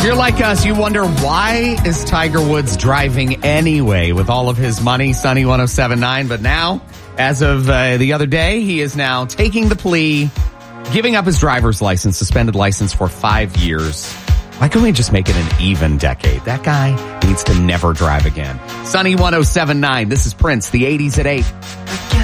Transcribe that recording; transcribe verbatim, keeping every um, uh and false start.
you're like us, you wonder, why is Tiger Woods driving anyway with all of his money? Sunny one oh seven point nine. But now, as of uh, the other day, he is now taking the plea, giving up his driver's license, suspended license for five years. Why couldn't we just make it an even decade? That guy needs to never drive again. Sunny one oh seven point nine. This is Prince, the eighties at eight.